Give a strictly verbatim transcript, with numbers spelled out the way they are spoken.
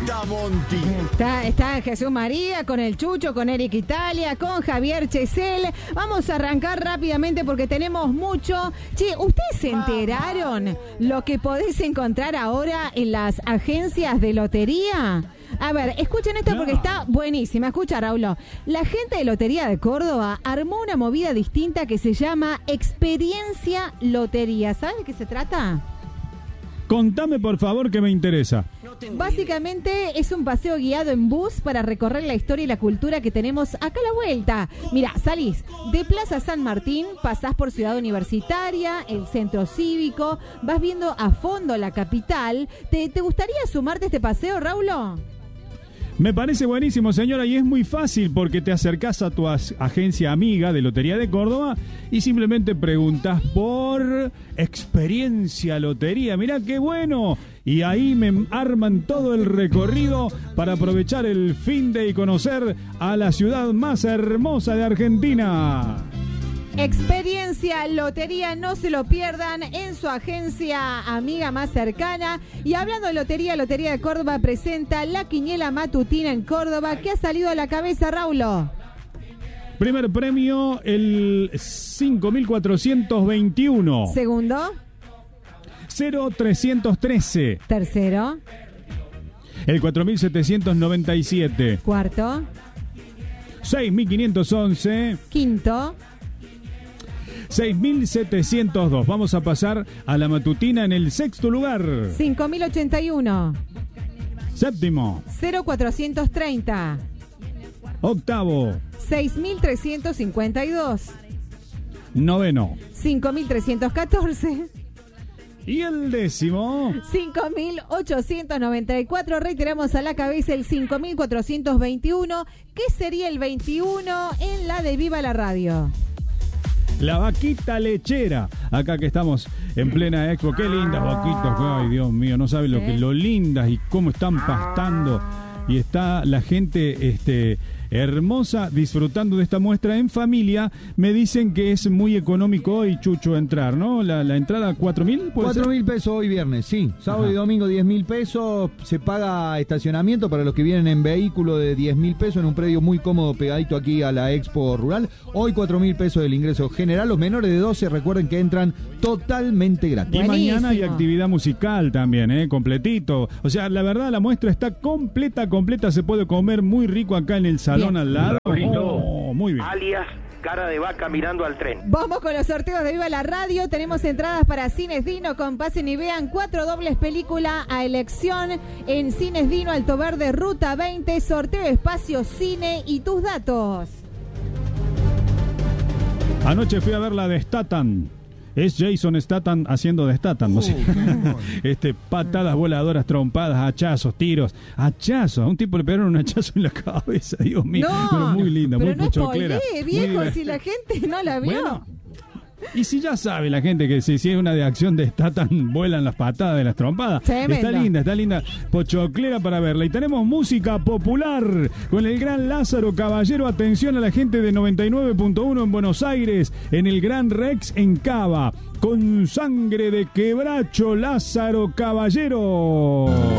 Bracamonti. Está, está Jesús María, con el Chucho, con Eric Italia, con Javier Chesel. Vamos a arrancar rápidamente porque tenemos mucho. Che, ¿ustedes se enteraron lo que podés encontrar ahora en las agencias de lotería? A ver, escuchen esto porque está buenísima. Escucha, Raúl. La gente de Lotería de Córdoba armó una movida distinta que se llama Experiencia Lotería. ¿Sabes de qué se trata? Contame, por favor, que me interesa. Básicamente es un paseo guiado en bus para recorrer la historia y la cultura que tenemos acá a la vuelta. Mira, salís de Plaza San Martín, pasás por Ciudad Universitaria, el Centro Cívico, vas viendo a fondo la capital. ¿Te, te gustaría sumarte a este paseo, Raúl? Me parece buenísimo, señora, y es muy fácil porque te acercás a tu as- agencia amiga de Lotería de Córdoba y simplemente preguntás por Experiencia Lotería. Mirá qué bueno. Y ahí me arman todo el recorrido para aprovechar el finde y conocer a la ciudad más hermosa de Argentina. Experiencia Lotería, no se lo pierdan en su agencia amiga más cercana. Y hablando de lotería, Lotería de Córdoba presenta la quiniela matutina en Córdoba. ¿Qué ha salido a la cabeza, Raúl? Primer premio, el cinco mil cuatrocientos veintiuno. Segundo. cero trescientos trece. Tercero. El cuatro mil setecientos noventa y siete. Cuarto. seis mil quinientos once. Quinto. seis mil setecientos dos. Vamos a pasar a la matutina en el sexto lugar. cinco mil ochenta y uno. Séptimo. cero cuatrocientos treinta. Octavo. seis mil trescientos cincuenta y dos. Noveno. cinco mil trescientos catorce. Y el décimo. cinco mil ochocientos noventa y cuatro. Reiteramos a la cabeza el cinco mil cuatrocientos veintiuno. ¿Qué sería el veintiuno en la de Viva la Radio? La vaquita lechera. Acá que estamos en plena expo. Qué lindas vaquitas. Ay, Dios mío, no saben lo que lo lindas y cómo están pastando. Y está la gente este, hermosa disfrutando de esta muestra en familia. Me dicen que es muy económico hoy, Chucho, entrar, ¿no? La, la entrada, ¿cuatro mil? cuatro mil pesos hoy viernes, sí. Sábado Ajá. y domingo diez mil pesos. Se paga estacionamiento para los que vienen en vehículo de diez mil pesos en un predio muy cómodo pegadito aquí a la Expo Rural. Hoy cuatro mil pesos del ingreso general. Los menores de doce, recuerden que entran totalmente gratis. Y mañana hay actividad musical también, ¿eh? Completito. O sea, la verdad, la muestra está completa, completa. Se puede comer muy rico acá en el salón. Bien. Al lado. Oh, muy bien. Alias cara de vaca mirando al tren. Vamos con los sorteos de Viva la Radio. Tenemos entradas para Cines Dino. Compasen y vean cuatro dobles película a elección en Cines Dino, Alto Verde, Ruta veinte. Sorteo Espacio Cine y tus datos. Anoche fui a ver la de Statham. Es Jason Statham haciendo de Statham, no sé. Uh, este, patadas voladoras, trompadas, hachazos, tiros, hachazos. A un tipo le pegaron un hachazo en la cabeza, Dios mío. No, pero muy linda, pero muy no pochoclera. Spoilé, viejo, si la gente no la vio. Bueno, y si ya sabe la gente que si, si es una de acción de Statham, vuelan las patadas de las trompadas. Tremendo. Está linda, está linda, pochoclera para verla. Y tenemos música popular con el gran Lázaro Caballero. Atención a la gente de noventa y nueve punto uno en Buenos Aires, en el Gran Rex en Cava. Con sangre de quebracho, Lázaro Caballero.